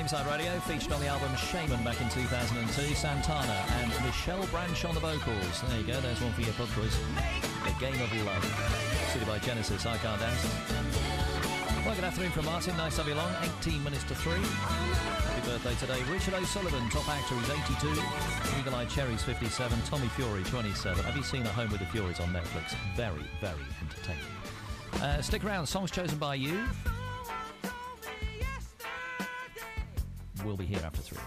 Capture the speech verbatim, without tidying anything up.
Tameside Radio, featured on the album Shaman back in two thousand two. Santana and Michelle Branch on the vocals. There you go, there's one for your pub quiz. The Game of Love. Suited by Genesis, I Can't Dance. Well, good afternoon from Martin. Nice to have you along. eighteen minutes to three. Happy birthday today. Richard O'Sullivan, top actor, he's eighty-two. Eagle Eye Cherry's fifty-seven. Tommy Fury, twenty-seven. Have you seen At Home with the Furies on Netflix? Very, very entertaining. Uh, stick around. Songs chosen by you. We'll be here after three.